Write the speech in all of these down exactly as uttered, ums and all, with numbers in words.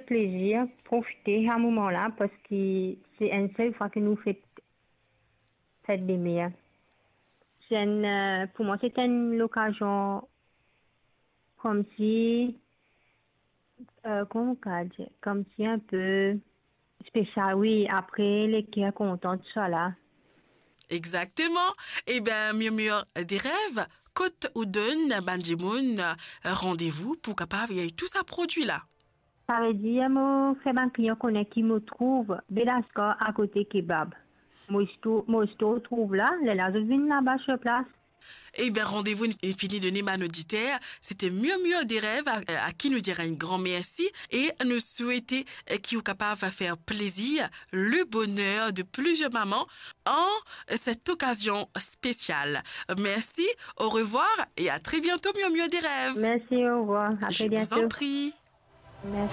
plaisir, profiter à un moment-là parce que c'est une seule fois que nous faisons fête des mères. C'est une, euh, pour moi, c'est une occasion comme si, euh, comment on peut dire, comme si un peu spécial, oui, après les qui sont contents de ça là. Exactement. Eh bien, Murmure des rêves, Côte Oudon, Banjimoun, rendez-vous pour capable, il y a tout ça produit là. Ça veut dire, moi, c'est un client connaît qui me trouve, Belasca à côté kebab. Moi, je te trouve là, les là, je viens là-bas sur place. Eh bien, rendez-vous infini de Neyman auditeur. C'était Murmure des rêves à, à qui nous dira un grand merci et nous souhaiter qu'il soit capable de faire plaisir, le bonheur de plusieurs mamans en cette occasion spéciale. Merci, au revoir et à très bientôt, Murmure des rêves. Merci, au revoir. À Je très bientôt. vous en prie. Merci.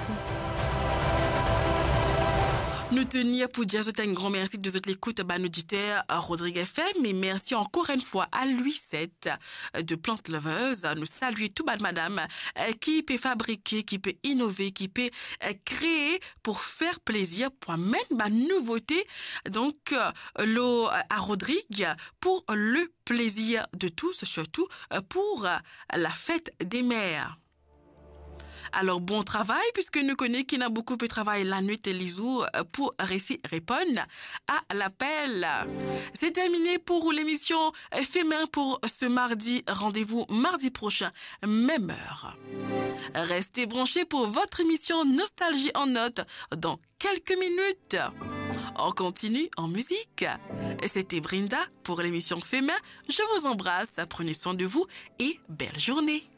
Nous tenir pour dire un grand merci de votre écoute à auditeur Rodrigue F M et merci encore une fois à Louis sept de Plante Lovers. Nous saluons tout bas madame qui peut fabriquer, qui peut innover, qui peut créer pour faire plaisir, pour amener ma nouveauté. Donc, l'eau à Rodrigue pour le plaisir de tous, surtout pour la fête des mères. Alors, bon travail, puisque nous connaissons qu'il y a beaucoup de travail la nuit et les jours pour réussir répondre à l'appel. C'est terminé pour l'émission Fémin pour ce mardi. Rendez-vous mardi prochain, même heure. Restez branchés pour votre émission Nostalgie en note dans quelques minutes. On continue en musique. C'était Brinda pour l'émission Fémin. Je vous embrasse, prenez soin de vous et belle journée.